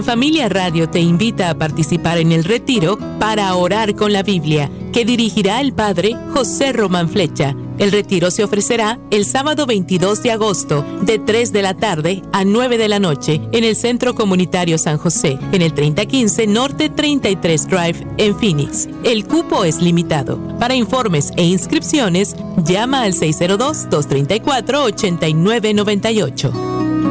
En Familia Radio te invita a participar en el retiro para orar con la Biblia, que dirigirá el Padre José Román Flecha. El retiro se ofrecerá el sábado 22 de agosto, de 3 de la tarde a 9 de la noche, en el Centro Comunitario San José, en el 3015 Norte 33 Drive, en Phoenix. El cupo es limitado. Para informes e inscripciones, llama al 602-234-8998.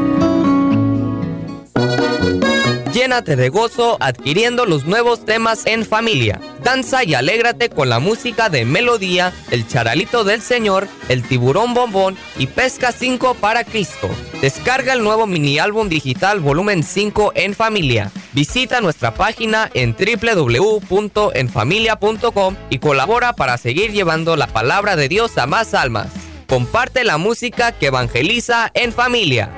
Llénate de gozo adquiriendo los nuevos temas en familia. Danza y alégrate con la música de Melodía, El Charalito del Señor, El Tiburón Bombón y Pesca 5 para Cristo. Descarga el nuevo mini álbum digital volumen 5 en familia. Visita nuestra página en www.enfamilia.com y colabora para seguir llevando la palabra de Dios a más almas. Comparte la música que evangeliza en familia.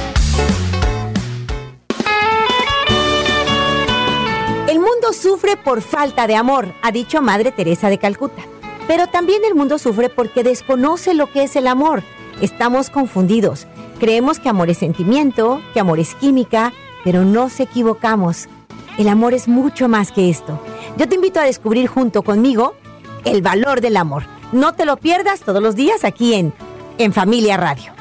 El mundo sufre por falta de amor, ha dicho Madre Teresa de Calcuta. Pero también el mundo sufre porque desconoce lo que es el amor. Estamos confundidos. Creemos que amor es sentimiento, que amor es química, pero nos equivocamos. El amor es mucho más que esto. Yo te invito a descubrir junto conmigo el valor del amor. No te lo pierdas todos los días aquí en Familia Radio.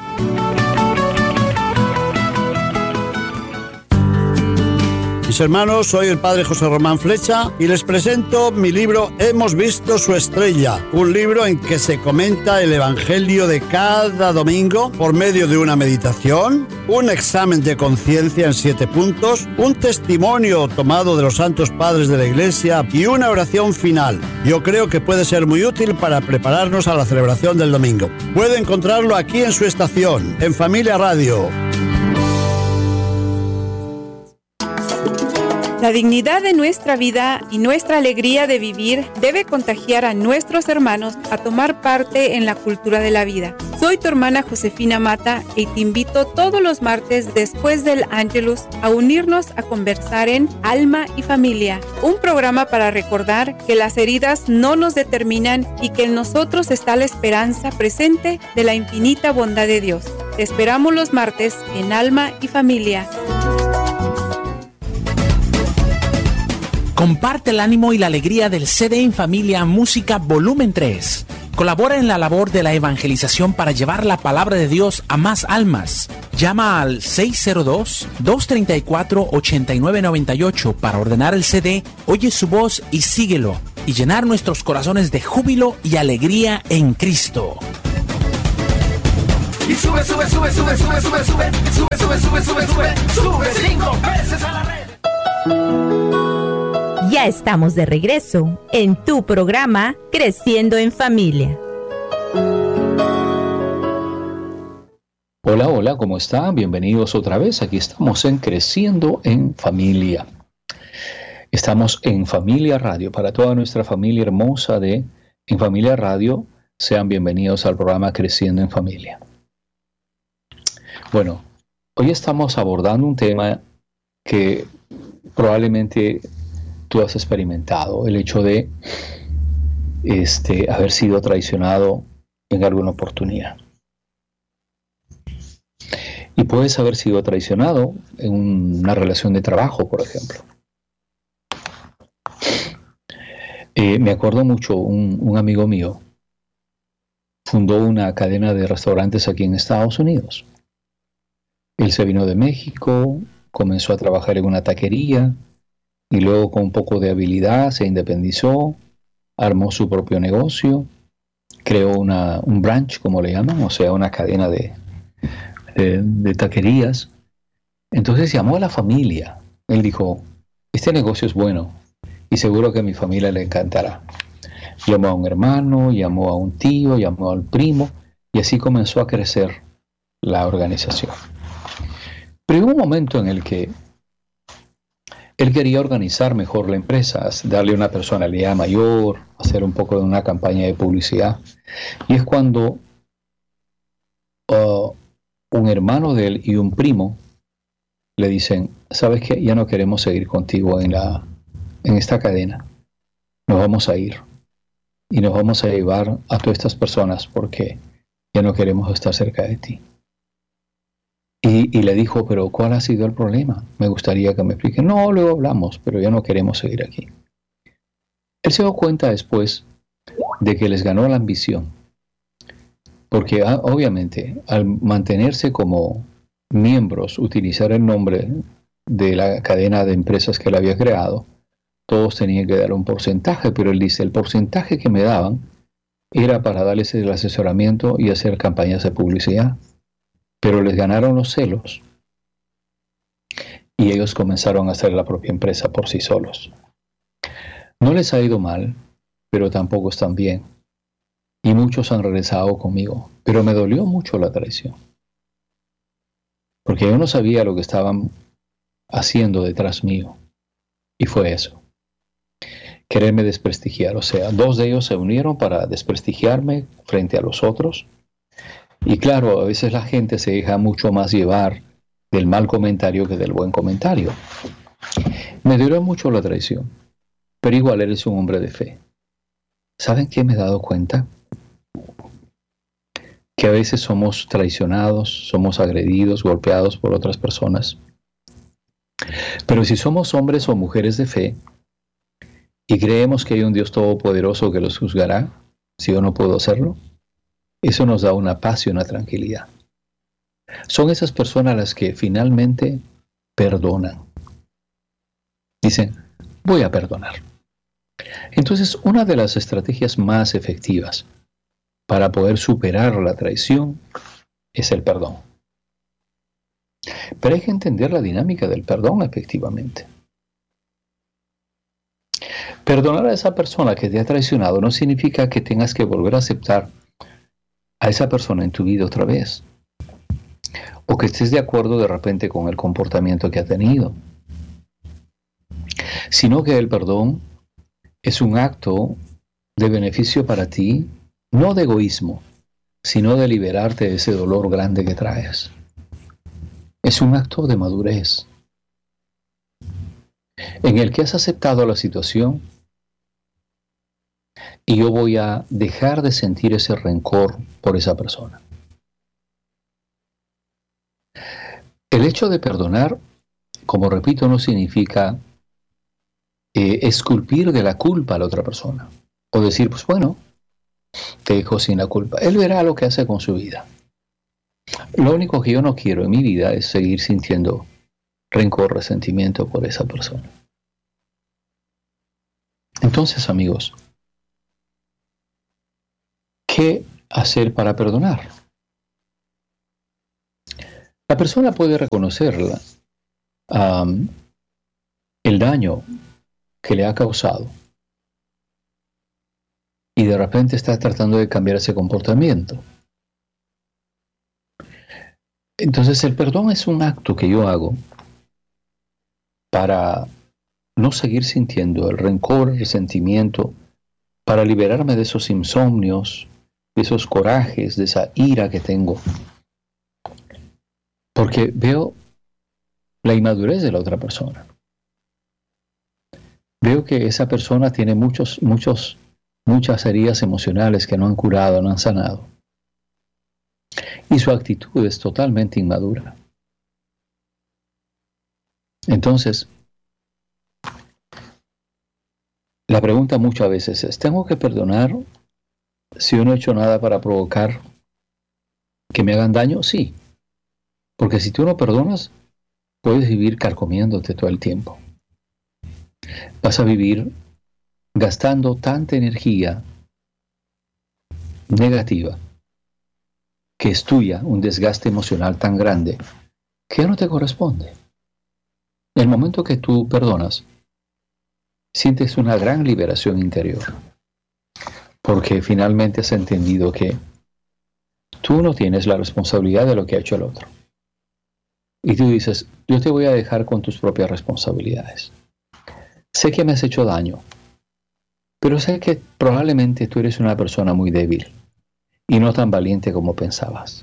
Mis hermanos, soy el Padre José Román Flecha y les presento mi libro Hemos visto su estrella, un libro en que se comenta el Evangelio de cada domingo por medio de una meditación, un examen de conciencia en 7 puntos, un testimonio tomado de los santos padres de la Iglesia y una oración final. Yo creo que puede ser muy útil para prepararnos a la celebración del domingo. Puede encontrarlo aquí en su estación, en Familia Radio. La dignidad de nuestra vida y nuestra alegría de vivir debe contagiar a nuestros hermanos a tomar parte en la cultura de la vida. Soy tu hermana Josefina Mata y te invito todos los martes después del Ángelus a unirnos a conversar en Alma y Familia, un programa para recordar que las heridas no nos determinan y que en nosotros está la esperanza presente de la infinita bondad de Dios. Te esperamos los martes en Alma y Familia. Comparte el ánimo y la alegría del CD en Familia Música Volumen 3. Colabora en la labor de la evangelización para llevar la palabra de Dios a más almas. Llama al 602-234-8998 para ordenar el CD, oye su voz y síguelo, y llenar nuestros corazones de júbilo y alegría en Cristo. Y sube, sube, sube, sube, sube, sube, sube, sube, sube, sube, sube, sube, sube 5 veces a la red. Ya estamos de regreso en tu programa Creciendo en Familia. Hola, hola, ¿cómo están? Bienvenidos otra vez. Aquí estamos en Creciendo en Familia. Estamos en Familia Radio. Para toda nuestra familia hermosa de En Familia Radio, sean bienvenidos al programa Creciendo en Familia. Bueno, hoy estamos abordando un tema que probablemente tú has experimentado, el hecho de haber sido traicionado en alguna oportunidad. Y puedes haber sido traicionado en una relación de trabajo, por ejemplo. Me acuerdo mucho, un amigo mío fundó una cadena de restaurantes aquí en Estados Unidos. Él se vino de México, comenzó a trabajar en una taquería, y luego con un poco de habilidad se independizó, armó su propio negocio, creó un branch, como le llaman, o sea, una cadena de taquerías. Entonces llamó a la familia. Él dijo, este negocio es bueno y seguro que a mi familia le encantará. Llamó a un hermano, llamó a un tío, llamó al primo y así comenzó a crecer la organización. Pero hubo un momento en el que él quería organizar mejor la empresa, darle una personalidad mayor, hacer un poco de una campaña de publicidad. Y es cuando un hermano de él y un primo le dicen, ¿sabes qué? Ya no queremos seguir contigo en esta cadena. Nos vamos a ir. Y nos vamos a llevar a todas estas personas porque ya no queremos estar cerca de ti. Y le dijo, pero ¿cuál ha sido el problema? Me gustaría que me explique. No, luego hablamos, pero ya no queremos seguir aquí. Él se dio cuenta después de que les ganó la ambición. Porque obviamente al mantenerse como miembros, utilizar el nombre de la cadena de empresas que él había creado, todos tenían que dar un porcentaje, pero él dice, el porcentaje que me daban era para darles el asesoramiento y hacer campañas de publicidad. Pero les ganaron los celos y ellos comenzaron a hacer la propia empresa por sí solos. No les ha ido mal, pero tampoco están bien. Y muchos han regresado conmigo, pero me dolió mucho la traición. Porque yo no sabía lo que estaban haciendo detrás mío. Y fue eso. Quererme desprestigiar. O sea, 2 de ellos se unieron para desprestigiarme frente a los otros. Y claro, a veces la gente se deja mucho más llevar del mal comentario que del buen comentario. Me dolió mucho la traición, pero igual eres un hombre de fe. ¿Saben qué me he dado cuenta? Que a veces somos traicionados, somos agredidos, golpeados por otras personas. Pero si somos hombres o mujeres de fe y creemos que hay un Dios todopoderoso que los juzgará, si yo no puedo hacerlo, eso nos da una paz y una tranquilidad. Son esas personas las que finalmente perdonan. Dicen, voy a perdonar. Entonces, una de las estrategias más efectivas para poder superar la traición es el perdón. Pero hay que entender la dinámica del perdón efectivamente. Perdonar a esa persona que te ha traicionado no significa que tengas que volver a aceptar a esa persona en tu vida otra vez, o que estés de acuerdo de repente con el comportamiento que ha tenido, sino que el perdón es un acto de beneficio para ti, no de egoísmo, sino de liberarte de ese dolor grande que traes. Es un acto de madurez, en el que has aceptado la situación y yo voy a dejar de sentir ese rencor por esa persona. El hecho de perdonar, como repito, no significa esculpir de la culpa a la otra persona. O decir, pues bueno, te dejo sin la culpa. Él verá lo que hace con su vida. Lo único que yo no quiero en mi vida es seguir sintiendo rencor, resentimiento por esa persona. Entonces, amigos, ¿qué hacer para perdonar? La persona puede reconocer el daño que le ha causado y de repente está tratando de cambiar ese comportamiento. Entonces el perdón es un acto que yo hago para no seguir sintiendo el rencor, el resentimiento, para liberarme de esos insomnios, de esos corajes, de esa ira que tengo. Porque veo la inmadurez de la otra persona. Veo que esa persona tiene muchas heridas emocionales que no han curado, no han sanado. Y su actitud es totalmente inmadura. Entonces, la pregunta muchas veces es, ¿tengo que perdonar si yo no he hecho nada para provocar que me hagan daño? Sí. Porque si tú no perdonas, puedes vivir carcomiéndote todo el tiempo. Vas a vivir gastando tanta energía negativa que es tuya, un desgaste emocional tan grande que ya no te corresponde. En el momento que tú perdonas, sientes una gran liberación interior, porque finalmente has entendido que tú no tienes la responsabilidad de lo que ha hecho el otro. Y tú dices, yo te voy a dejar con tus propias responsabilidades. Sé que me has hecho daño, pero sé que probablemente tú eres una persona muy débil y no tan valiente como pensabas.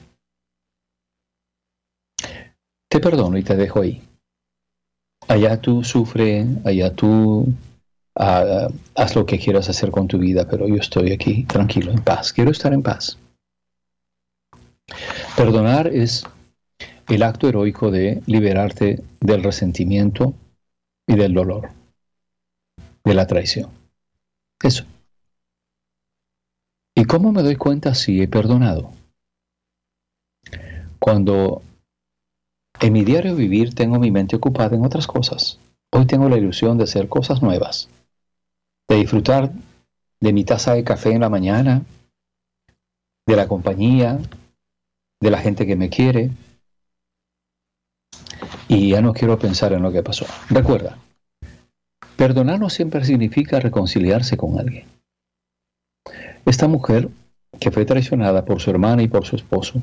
Te perdono y te dejo ahí. Allá tú sufre, allá tú haz lo que quieras hacer con tu vida, pero yo estoy aquí tranquilo, en paz. Quiero estar en paz. Perdonar es el acto heroico de liberarte del resentimiento y del dolor, de la traición. Eso. ¿Y cómo me doy cuenta si he perdonado? Cuando en mi diario vivir tengo mi mente ocupada en otras cosas. Hoy tengo la ilusión de hacer cosas nuevas, de disfrutar de mi taza de café en la mañana, de la compañía, de la gente que me quiere, y ya no quiero pensar en lo que pasó. Recuerda, perdonar no siempre significa reconciliarse con alguien. Esta mujer, que fue traicionada por su hermana y por su esposo,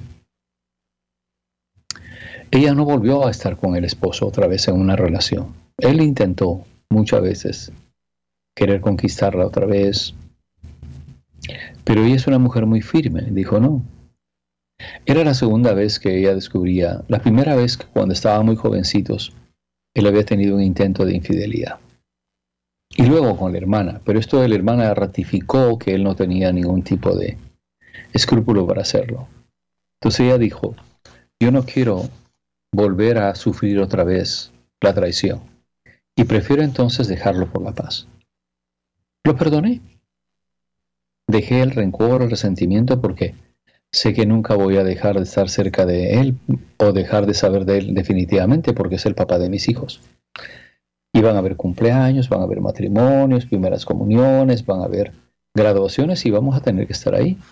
ella no volvió a estar con el esposo otra vez en una relación. Él intentó muchas veces querer conquistarla otra vez, pero ella es una mujer muy firme. Dijo no. Era la segunda vez que ella descubría, la primera vez que cuando estaban muy jovencitos, él había tenido un intento de infidelidad. Y luego con la hermana, pero esto de la hermana ratificó que él no tenía ningún tipo de escrúpulo para hacerlo. Entonces ella dijo, yo no quiero volver a sufrir otra vez la traición, y prefiero entonces dejarlo por la paz. Lo perdoné. Dejé el rencor, el resentimiento, porque sé que nunca voy a dejar de estar cerca de él o dejar de saber de él definitivamente, porque es el papá de mis hijos. Y van a haber cumpleaños, van a haber matrimonios, primeras comuniones, van a haber graduaciones y vamos a tener que estar ahí.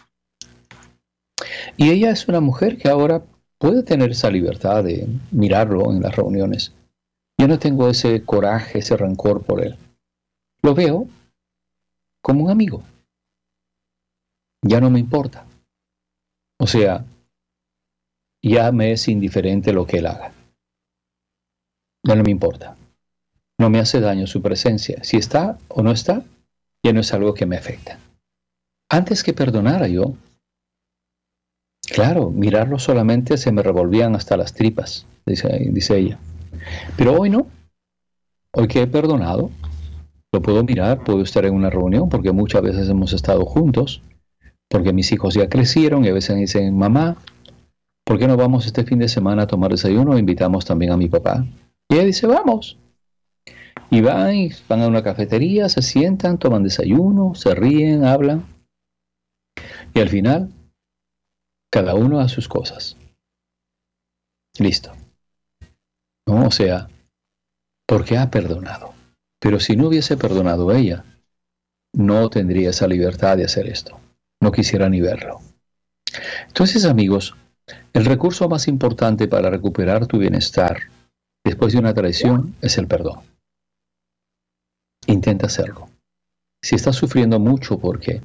Y ella es una mujer que ahora puede tener esa libertad de mirarlo en las reuniones. Yo no tengo ese coraje, ese rencor por él. Lo veo como un amigo. Ya no me importa. O sea, ya me es indiferente lo que él haga. Ya no me importa. No me hace daño su presencia. Si está o no está, ya no es algo que me afecta. Antes que perdonara yo, claro, mirarlo solamente se me revolvían hasta las tripas, dice ella. Pero hoy no. Hoy que he perdonado, lo puedo mirar, puedo estar en una reunión, porque muchas veces hemos estado juntos, porque mis hijos ya crecieron y a veces me dicen, mamá, ¿por qué no vamos este fin de semana a tomar desayuno? Invitamos también a mi papá. Y ella dice, vamos. Y van a una cafetería, se sientan, toman desayuno, se ríen, hablan. Y al final, cada uno a sus cosas. Listo. ¿No? O sea, porque ha perdonado. Pero si no hubiese perdonado ella, no tendría esa libertad de hacer esto. No quisiera ni verlo. Entonces, amigos, el recurso más importante para recuperar tu bienestar después de una traición es el perdón. Intenta hacerlo. Si estás sufriendo mucho porque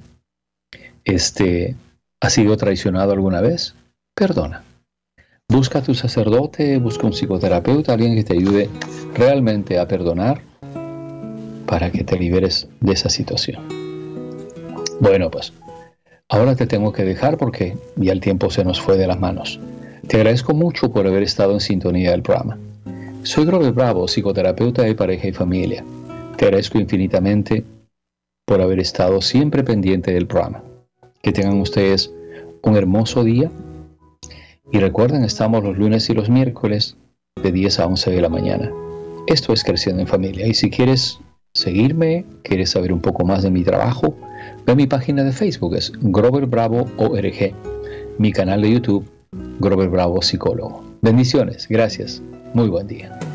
has sido traicionado alguna vez, perdona. Busca a tu sacerdote, busca un psicoterapeuta, alguien que te ayude realmente a perdonar para que te liberes de esa situación. Bueno, pues ahora te tengo que dejar porque ya el tiempo se nos fue de las manos. Te agradezco mucho por haber estado en sintonía del programa. Soy Grover Bravo, psicoterapeuta de pareja y familia. Te agradezco infinitamente por haber estado siempre pendiente del programa. Que tengan ustedes un hermoso día. Y recuerden, estamos los lunes y los miércoles de 10 a 11 de la mañana. Esto es Creciendo en Familia. Y si quieres seguirme, quieres saber un poco más de mi trabajo, ve a mi página de Facebook, es Grover Bravo ORG. Mi canal de YouTube, Grover Bravo Psicólogo. Bendiciones, gracias. Muy buen día.